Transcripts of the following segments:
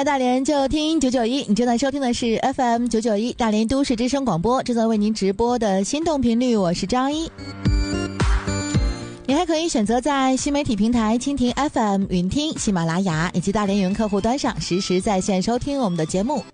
爱大连就听991，你正在收听的是 FM 991大连都市之声广播，正在为您直播的心动频率，我是张一。你还可以选择在新媒体平台蜻蜓 FM、云听、喜马拉雅以及大连云客户端上实时在线收听我们的节目。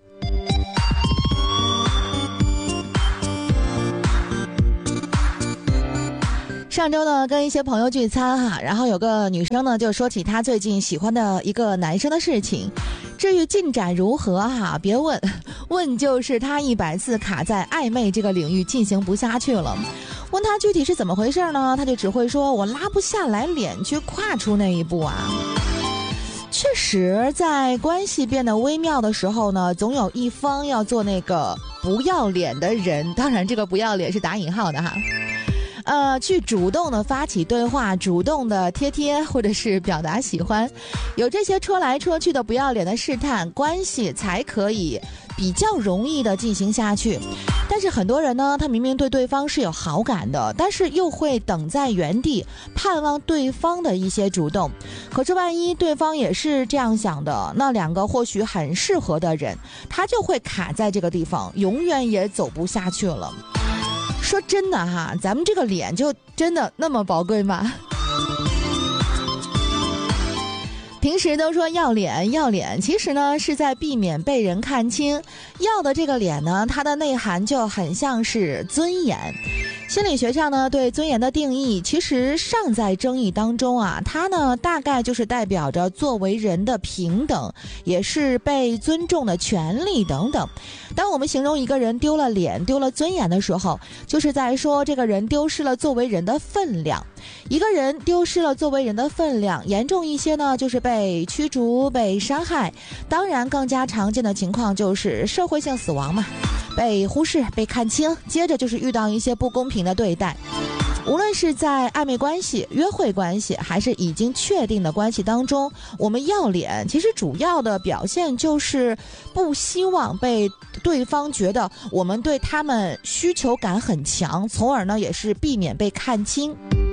上周呢跟一些朋友聚餐然后有个女生呢就说起她最近喜欢的一个男生的事情，至于进展如何别问，问就是她100次卡在暧昧这个领域进行不下去了。问她具体是怎么回事呢，她就只会说我拉不下来脸去跨出那一步确实在关系变得微妙的时候呢，总有一方要做那个不要脸的人，当然这个不要脸是打引号的去主动的发起对话，主动的贴或者是表达喜欢，有这些戳来戳去的不要脸的试探，关系才可以比较容易的进行下去。但是很多人呢，他明明对对方是有好感的，但是又会等在原地盼望对方的一些主动，可是万一对方也是这样想的，那两个或许很适合的人，他就会卡在这个地方，永远也走不下去了。说真的咱们这个脸就真的那么宝贵吗？平时都说要脸，其实呢是在避免被人看清。要的这个脸呢，它的内涵就很像是尊严。心理学上呢，对尊严的定义其实尚在争议当中它呢大概就是代表着作为人的平等，也是被尊重的权利等等。当我们形容一个人丢了脸、丢了尊严的时候，就是在说这个人丢失了作为人的分量。一个人丢失了作为人的分量，严重一些呢，就是被驱逐、被伤害。当然，更加常见的情况就是社会性死亡嘛，被忽视、被看轻，接着就是遇到一些不公平的对待。无论是在暧昧关系、约会关系，还是已经确定的关系当中，我们要脸，其实主要的表现就是不希望被对方觉得我们对他们需求感很强，从而呢也是避免被看清。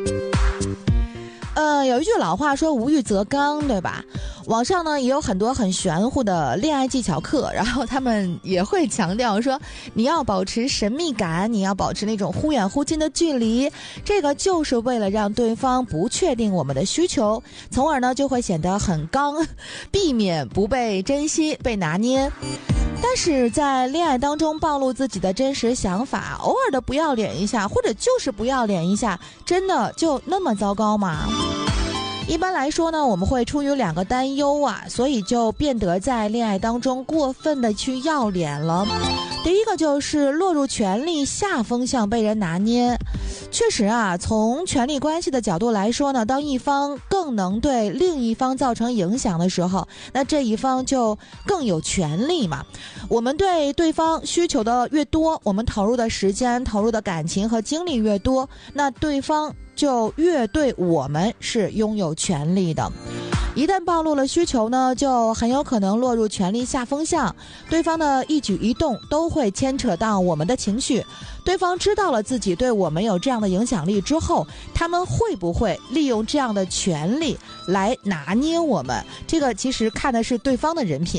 有一句老话说无欲则刚，对吧？网上呢也有很多很玄乎的恋爱技巧课，然后他们也会强调说你要保持神秘感，你要保持那种忽远忽近的距离，这个就是为了让对方不确定我们的需求，从而呢就会显得很刚，避免不被珍惜、被拿捏。但是在恋爱当中暴露自己的真实想法，偶尔的不要脸一下，或者就是不要脸一下，真的就那么糟糕吗？一般来说呢，我们会出于2个担忧所以就变得在恋爱当中过分的去要脸了。第一个就是落入权力下风向被人拿捏。确实从权力关系的角度来说呢，当一方更能对另一方造成影响的时候，那这一方就更有权利嘛。我们对对方需求的越多，我们投入的时间、投入的感情和精力越多，那对方就越对我们是拥有权利的。一旦暴露了需求呢，就很有可能落入权力下风向，对方的一举一动都会牵扯到我们的情绪。对方知道了自己对我们有这样的影响力之后，他们会不会利用这样的权利来拿捏我们？这个其实看的是对方的人品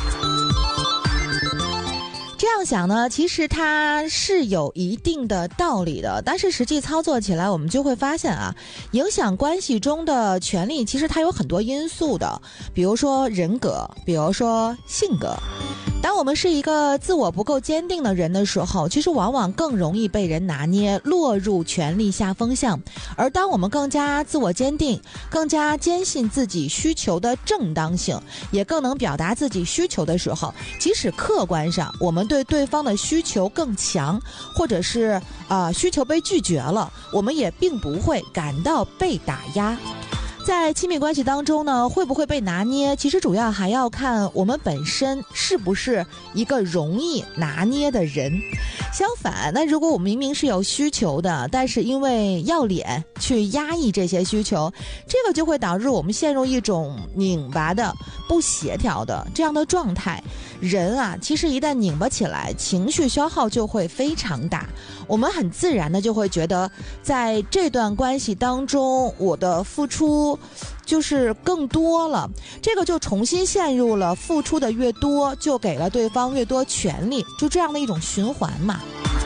这样想呢，其实它是有一定的道理的，但是实际操作起来，我们就会发现影响关系中的权利，其实它有很多因素的，比如说人格，比如说性格。当我们是一个自我不够坚定的人的时候，其实往往更容易被人拿捏，落入权力下风向。而当我们更加自我坚定，更加坚信自己需求的正当性，也更能表达自己需求的时候，即使客观上我们对对方的需求更强，或者是需求被拒绝了，我们也并不会感到被打压。在亲密关系当中呢，会不会被拿捏，其实主要还要看我们本身是不是一个容易拿捏的人。相反，那如果我们明明是有需求的，但是因为要脸去压抑这些需求，这个就会导致我们陷入一种拧巴的、不协调的这样的状态。人其实一旦拧巴起来，情绪消耗就会非常大，我们很自然的就会觉得在这段关系当中，我的付出出就是更多了，这个就重新陷入了付出的越多就给了对方越多权利，就这样的一种循环嘛。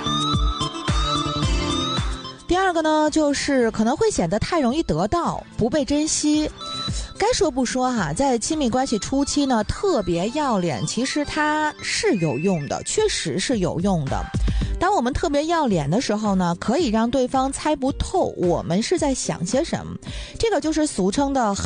第二个呢，就是可能会显得太容易得到，不被珍惜。该说不说哈，在亲密关系初期呢，特别要脸其实它是有用的，确实是有用的。当我们特别要脸的时候呢，可以让对方猜不透我们是在想些什么，这个就是俗称的